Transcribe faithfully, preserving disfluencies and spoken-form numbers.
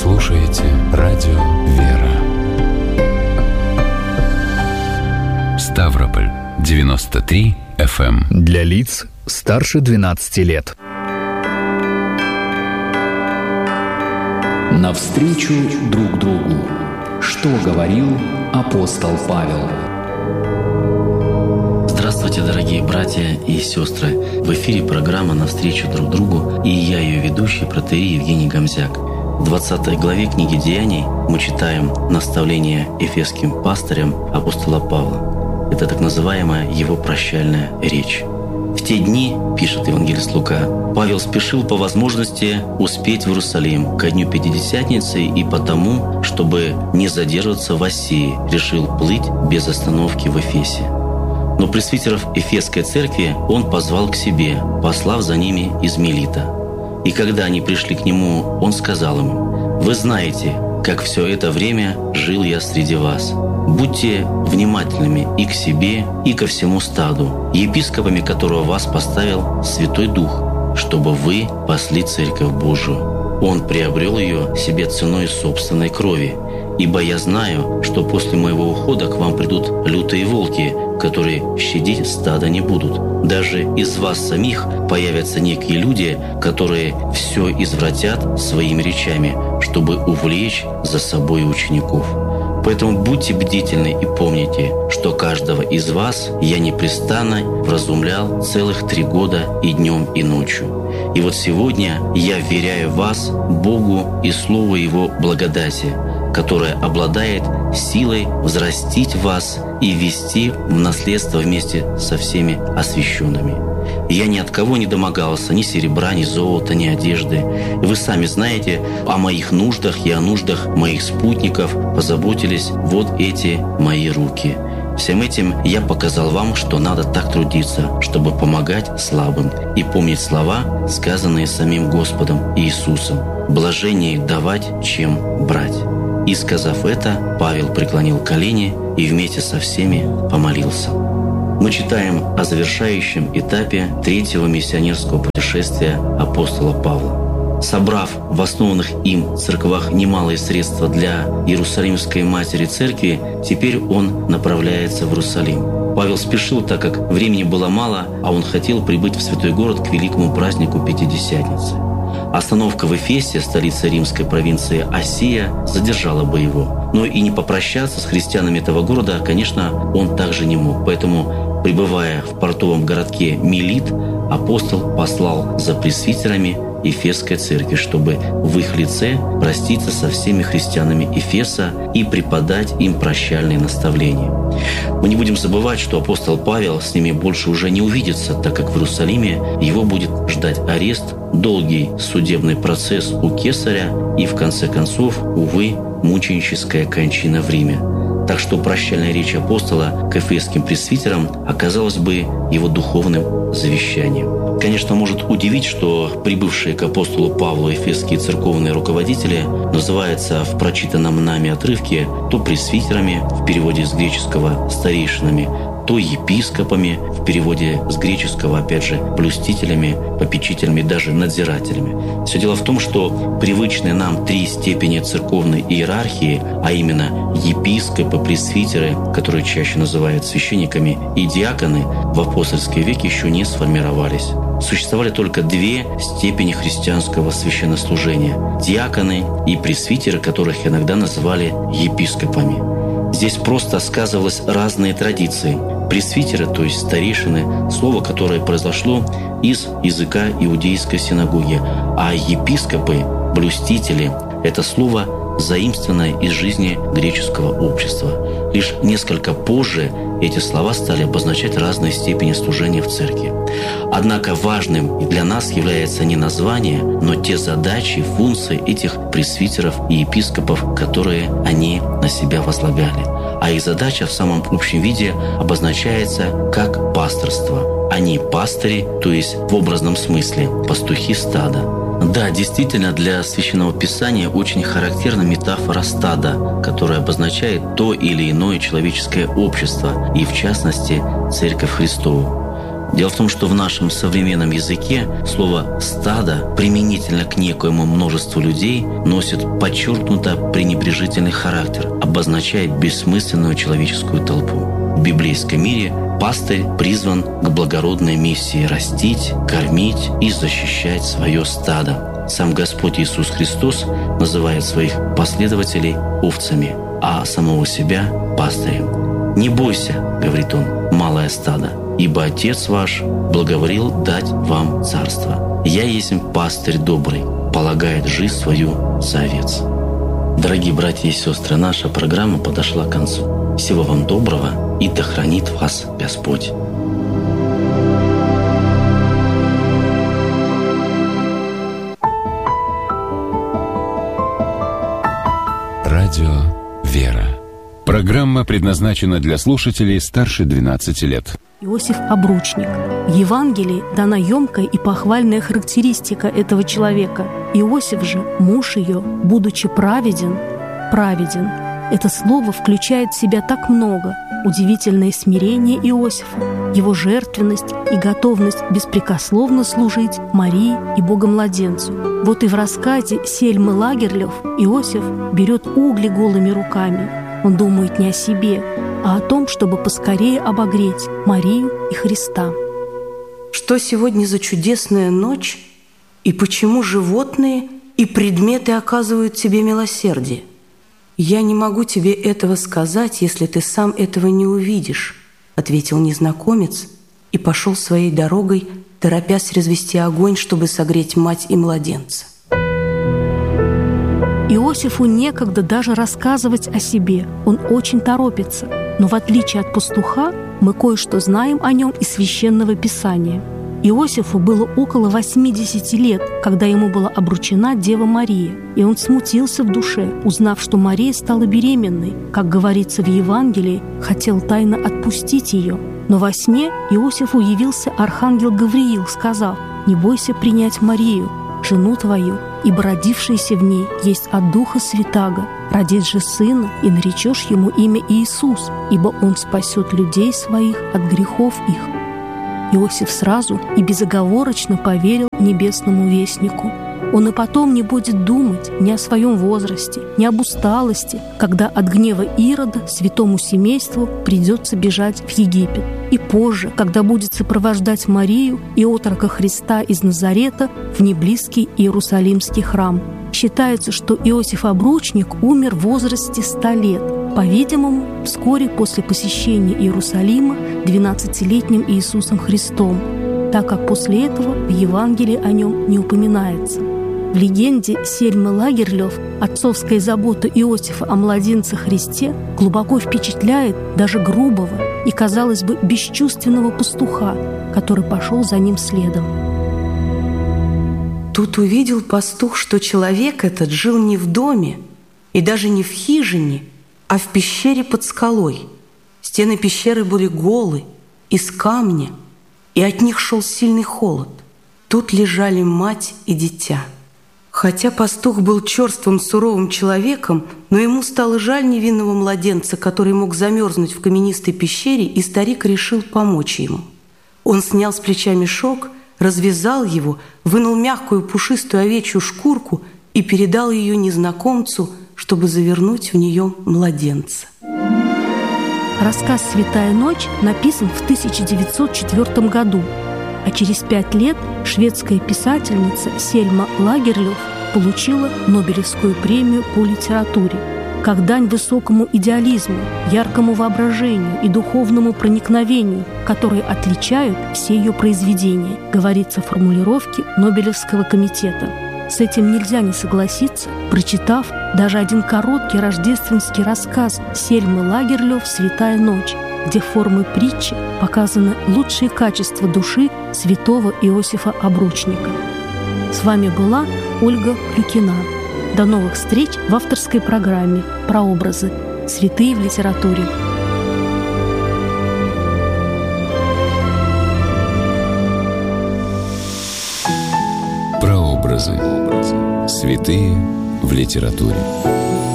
слушаете радио «Вера». Ставрополь девяносто три эф эм. Для лиц старше двенадцати лет. Навстречу друг другу. Что говорил апостол Павел? Здравствуйте, дорогие братья и сестры! В эфире программа «Навстречу друг другу» и я, ее ведущий, протоиерей Евгений Гомзяк. В двадцатой главе книги «Деяний» мы читаем наставление эфесским пастырям апостола Павла. Это так называемая его прощальная речь. В те дни, пишет евангелист Лука, Павел спешил по возможности успеть в Иерусалим ко дню Пятидесятницы, и потому, чтобы не задерживаться в Асии, решил плыть без остановки в Эфесе. Но пресвитеров Эфесской церкви он позвал к себе, послав за ними из Милита. И когда они пришли к нему, он сказал им: «Вы знаете, как все это время жил я среди вас. Будьте внимательными и к себе, и ко всему стаду, епископами которого вас поставил Святой Дух, чтобы вы пасли Церковь Божию. Он приобрел ее себе ценой собственной крови. Ибо я знаю, что после моего ухода к вам придут лютые волки, которые щадить стада не будут. Даже из вас самих появятся некие люди, которые все извратят своими речами, чтобы увлечь за собой учеников. Поэтому будьте бдительны и помните, что каждого из вас я непрестанно вразумлял целых три года и днем, и ночью. И вот сегодня я вверяю вас Богу и Слову Его благодати, которая обладает силой взрастить вас и ввести в наследство вместе со всеми освященными. Я ни от кого не домогался, ни серебра, ни золота, ни одежды. И вы сами знаете о моих нуждах и о нуждах моих спутников позаботились вот эти мои руки. Всем этим я показал вам, что надо так трудиться, чтобы помогать слабым и помнить слова, сказанные самим Господом Иисусом: «Блаженнее давать, чем брать». И, сказав это, Павел преклонил колени и вместе со всеми помолился. Мы читаем о завершающем этапе третьего миссионерского путешествия апостола Павла. Собрав в основанных им церквах немалые средства для Иерусалимской Матери Церкви, теперь он направляется в Иерусалим. Павел спешил, так как времени было мало, а он хотел прибыть в святой город к великому празднику Пятидесятницы. Остановка в Эфесе, столице римской провинции Асия, задержала бы его. Но и не попрощаться с христианами этого города, конечно, он также не мог. Поэтому, пребывая в портовом городке Милит, апостол послал за пресвитерами Эфесской церкви, чтобы в их лице проститься со всеми христианами Эфеса и преподать им прощальные наставления. Мы не будем забывать, что апостол Павел с ними больше уже не увидится, так как в Иерусалиме его будет ждать арест, долгий судебный процесс у кесаря и, в конце концов, увы, мученическая кончина в Риме. Так что прощальная речь апостола к эфесским пресвитерам оказалась бы его духовным завещанием. Конечно, может удивить, что прибывшие к апостолу Павлу эфесские церковные руководители называются в прочитанном нами отрывке то пресвитерами, в переводе с греческого «старейшинами», то епископами, в переводе с греческого, опять же, блюстителями, попечителями, даже надзирателями. Все дело в том, что привычные нам три степени церковной иерархии, а именно епископы, пресвитеры, которые чаще называют священниками, и диаконы, в апостольские веки еще не сформировались. Существовали только две степени христианского священнослужения – диаконы и пресвитеры, которых иногда называли епископами. Здесь просто сказывались разные традиции. Пресвитеры, то есть старейшины, слово, которое произошло из языка иудейской синагоги, а епископы, блюстители – это слово, заимствованное из жизни греческого общества. Лишь несколько позже эти слова стали обозначать разные степени служения в церкви. Однако важным для нас является не название, но те задачи, функции этих пресвитеров и епископов, которые они на себя возлагали. А их задача в самом общем виде обозначается как пасторство. Они пастыри, то есть в образном смысле пастухи стада. Да, действительно, для Священного Писания очень характерна метафора стада, которая обозначает то или иное человеческое общество, и в частности, Церковь Христову. Дело в том, что в нашем современном языке слово «стадо» применительно к некоему множеству людей носит подчеркнуто пренебрежительный характер, обозначает бессмысленную человеческую толпу. В библейском мире пастырь призван к благородной миссии растить, кормить и защищать свое стадо. Сам Господь Иисус Христос называет своих последователей овцами, а самого себя – пастырем. «Не бойся, — говорит Он, — малое стадо, ибо Отец ваш благоволил дать вам царство. Я есть пастырь добрый, полагает жизнь свою за овец». Дорогие братья и сестры, наша программа подошла к концу. Всего вам доброго, и да хранит вас Господь. Радио «Вера». Программа предназначена для слушателей старше двенадцати лет. Иосиф Обручник. В Евангелии дана емкая и похвальная характеристика этого человека. Иосиф же, муж ее, будучи праведен, праведен. Это слово включает в себя так много. Удивительное смирение Иосифа, его жертвенность и готовность беспрекословно служить Марии и Богомладенцу. Вот и в рассказе Сельмы Лагерлёв Иосиф берет угли голыми руками. Он думает не о себе, а о том, чтобы поскорее обогреть Марию и Христа. Что сегодня за чудесная ночь, и почему животные и предметы оказывают тебе милосердие? «Я не могу тебе этого сказать, если ты сам этого не увидишь», — ответил незнакомец и пошел своей дорогой, торопясь развести огонь, чтобы согреть мать и младенца. Иосифу некогда даже рассказывать о себе, он очень торопится. Но в отличие от пастуха, мы кое-что знаем о нем из Священного Писания. Иосифу было около восьмидесяти лет, когда ему была обручена Дева Мария, и он смутился в душе, узнав, что Мария стала беременной. Как говорится в Евангелии, хотел тайно отпустить ее. Но во сне Иосифу явился архангел Гавриил, сказав: «Не бойся принять Марию, жену твою, ибо родившийся в ней есть от Духа Святаго. Родишь же сына, и наречешь ему имя Иисус, ибо он спасет людей своих от грехов их». Иосиф сразу и безоговорочно поверил небесному вестнику. Он и потом не будет думать ни о своем возрасте, ни об усталости, когда от гнева Ирода святому семейству придется бежать в Египет. И позже, когда будет сопровождать Марию и отрока Христа из Назарета в неблизкий Иерусалимский храм. Считается, что Иосиф Обручник умер в возрасте ста лет, по-видимому, вскоре после посещения Иерусалима двенадцатилетним Иисусом Христом, так как после этого в Евангелии о нем не упоминается. В легенде Сельмы Лагерлёв отцовская забота Иосифа о младенце Христе глубоко впечатляет даже грубого и, казалось бы, бесчувственного пастуха, который пошел за ним следом. Тут увидел пастух, что человек этот жил не в доме и даже не в хижине, а в пещере под скалой. Стены пещеры были голы, из камня, и от них шел сильный холод. Тут лежали мать и дитя. Хотя пастух был черствым, суровым человеком, но ему стало жаль невинного младенца, который мог замерзнуть в каменистой пещере, и старик решил помочь ему. Он снял с плеча мешок, развязал его, вынул мягкую пушистую овечью шкурку и передал ее незнакомцу, чтобы завернуть в нее младенца. Рассказ «Святая ночь» написан в тысяча девятьсот четвёртом году, а через пять лет шведская писательница Сельма Лагерлёв получила Нобелевскую премию по литературе. Как дань высокому идеализму, яркому воображению и духовному проникновению, которые отличают все ее произведения, говорится в формулировке Нобелевского комитета. С этим нельзя не согласиться, прочитав даже один короткий рождественский рассказ Сельмы Лагерлёв «Святая ночь», где формой притчи показаны лучшие качества души святого Иосифа Обручника. С вами была Ольга Клюкина. До новых встреч в авторской программе «Прообразы. Святые в литературе». Прообразы. Святые в литературе.